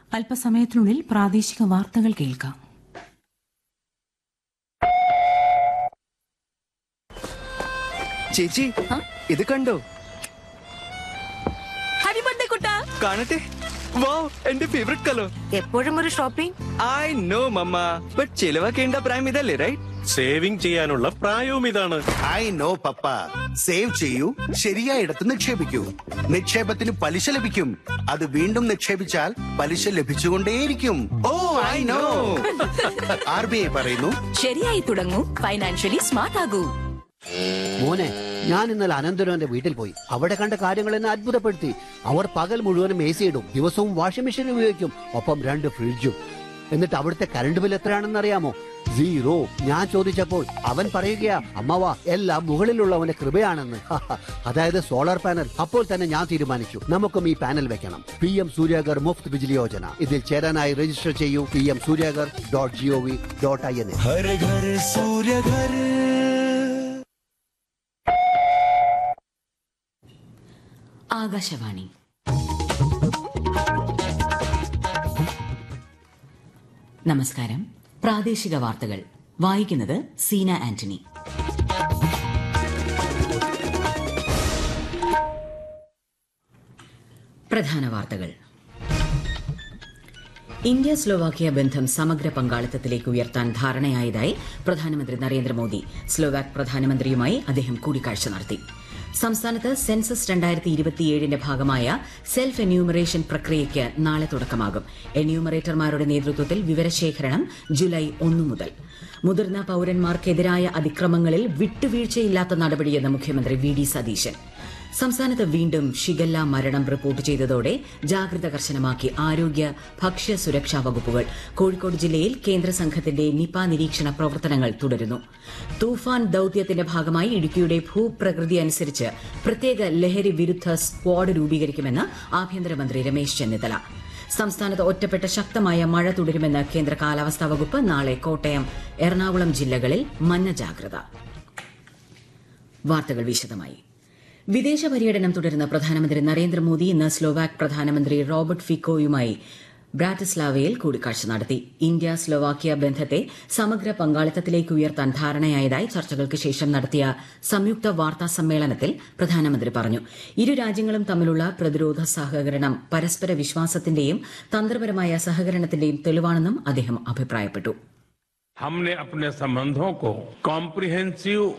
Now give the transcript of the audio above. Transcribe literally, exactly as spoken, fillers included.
അല്പസമയത്തിനുള്ളിൽ പ്രാദേശിക വാർത്തകൾ കേൾക്കാം. ചേച്ചി, ഇത് കണ്ടോ? ഹാപ്പി ബർത്ത്ഡേ കുട്ടാ. കാണട്ടെ. വാവ്, എന്റെ ഫേവറേറ്റ് കളർ. എപ്പോഴും ഒരു shopping. I know mama, but ചിലവാക്കേണ്ട പ്രായം ഇതല്ലേ, റൈറ്റ്? സേവിംഗ് ചെയ്യാനുള്ള പ്രായവും ഇതാണ്. I know papa. സേവ് ചെയ്യൂ, ശരിയായിടത്ത് നിക്ഷേപിക്കൂ. നിക്ഷേപത്തിന് പലിശ ലഭിക്കും. അത് വീണ്ടും നിക്ഷേപിച്ചാൽ പലിശ ലഭിച്ചുകൊണ്ടേയിരിക്കും. ഓ I know. R B I പറയുന്നു, ശരിയായി തുടങ്ങൂ, ഫൈനാൻഷ്യലി സ്മാർട്ട് ആകൂ. മോനെ, ഞാൻ ഇന്നലെ അനന്തരവന്റെ വീട്ടിൽ പോയി. അവിടെ കണ്ട കാര്യങ്ങൾ എന്നെ അത്ഭുതപ്പെടുത്തി. അവർ പകൽ മുഴുവനും എ സി ഇടും, ദിവസവും വാഷിംഗ് മെഷീൻ ഉപയോഗിക്കും, ഒപ്പം രണ്ട് ഫ്രിഡ്ജും. എന്നിട്ട് അവിടുത്തെ കറണ്ട് ബിൽ എത്രയാണെന്ന് അറിയാമോ? സീറോ. ഞാൻ ചോദിച്ചപ്പോൾ അവൻ പറയുകയാ, അമ്മവാ, എല്ലാം മുകളിലുള്ളവന്റെ കൃപയാണെന്ന്. അതായത് സോളാർ പാനൽ. അപ്പോൾ തന്നെ ഞാൻ തീരുമാനിച്ചു, നമുക്കും ഈ പാനൽ വെക്കണം. P M Suryaghar Muft Bijli Yojana. ഇതിൽ ചേരാനായി രജിസ്റ്റർ ചെയ്യൂ. P M Suryaghar dot G O V dot I N. Akashvani. നമസ്കാരം. പ്രാദേശിക വാർത്തകൾ വായിക്കുന്നത് സീന ആന്റണി. പ്രധാന വാർത്തകൾ. ഇന്ത്യ സ്ലോവാക്യ ബന്ധം സമഗ്ര പങ്കാളിത്തത്തിലേക്ക് ഉയർത്താൻ ധാരണയായതായി പ്രധാനമന്ത്രി നരേന്ദ്രമോദി. സ്ലോവാക് പ്രധാനമന്ത്രിയുമായി അദ്ദേഹം കൂടിക്കാഴ്ച നടത്തി. സംസ്ഥാനത്ത് സെൻസസ് രണ്ടായിരത്തി ഇരുപത്തിയേഴിന്റെ ഭാഗമായ സെൽഫ് എന്യൂമറേഷൻ പ്രക്രിയയ്ക്ക് നാളെ തുടക്കമാകും. എന്യൂമറേറ്റർമാരുടെ നേതൃത്വത്തിൽ വിവരശേഖരണം ജൂലൈ ഒന്ന് മുതൽ. മുതിർന്ന പൌരന്മാർക്കെതിരായ അതിക്രമങ്ങളിൽ വിട്ടുവീഴ്ചയില്ലാത്ത നടപടിയെന്ന് മുഖ്യമന്ത്രി വി ഡി സതീശൻ. സംസ്ഥാനത്ത് വീണ്ടും ഷിഗല്ല മരണം റിപ്പോർട്ട് ചെയ്തതോടെ ജാഗ്രത കർശനമാക്കി ആരോഗ്യ ഭക്ഷ്യ സുരക്ഷാ വകുപ്പുകൾ. കോഴിക്കോട് ജില്ലയിൽ കേന്ദ്ര സംഘത്തിന്റെ നിപ നിരീക്ഷണ പ്രവർത്തനങ്ങൾ തുടരുന്നു. തൂഫാൻ ദൌത്യത്തിന്റെ ഭാഗമായി ഇടുക്കിയുടെ ഭൂപ്രകൃതി അനുസരിച്ച് പ്രത്യേക ലഹരി വിരുദ്ധ സ്ക്വാഡ് രൂപീകരിക്കുമെന്ന് ആഭ്യന്തരമന്ത്രി രമേശ് ചെന്നിത്തല. സംസ്ഥാനത്ത് ഒറ്റപ്പെട്ട ശക്തമായ മഴ തുടരുമെന്ന് കേന്ദ്ര കാലാവസ്ഥാ വകുപ്പ്. നാളെ കോട്ടയം, എറണാകുളം ജില്ലകളിൽ മഞ്ഞ ജാഗ്രത. വാർത്തകൾ വിശദമായി. വിദേശ പര്യടനം തുടരുന്ന പ്രധാനമന്ത്രി നരേന്ദ്രമോദി ഇന്ന് സ്ലോവാക് പ്രധാനമന്ത്രി റോബർട്ട് ഫിക്കോയുമായി ബ്രാറ്റിസ്ലാവയിൽ കൂടിക്കാഴ്ച നടത്തി. ഇന്ത്യ സ്ലോവാക്യ ബന്ധത്തെ സമഗ്ര പങ്കാളിത്തത്തിലേക്ക് ഉയർത്താൻ ധാരണയായതായി ചർച്ചകൾക്ക് ശേഷം നടത്തിയ സംയുക്ത വാർത്താ സമ്മേളനത്തിൽ പ്രധാനമന്ത്രി പറഞ്ഞു. ഇരു രാജ്യങ്ങളും തമ്മിലുള്ള പ്രതിരോധ സഹകരണം പരസ്പര വിശ്വാസത്തിന്റെയും തന്ത്രപരമായ സഹകരണത്തിന്റെയും തെളിവാണെന്നും അദ്ദേഹം അഭിപ്രായപ്പെട്ടു. हमने अपने संबंधों को कॉम्प्रिहेंसिव